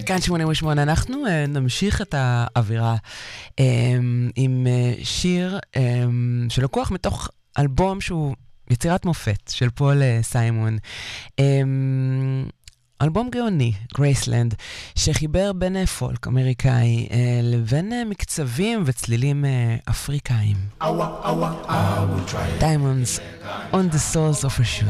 כאן 88, אנחנו נמשיך את האווירה עם שיר שלקוח מתוך אלבום שהוא יצירת מופת של פול סיימון. אלבום גאוני, גרייסלנד, שחיבר בין פולק אמריקאי לבין מקצבים וצלילים אפריקאים. Diamonds on the soles of a shoe.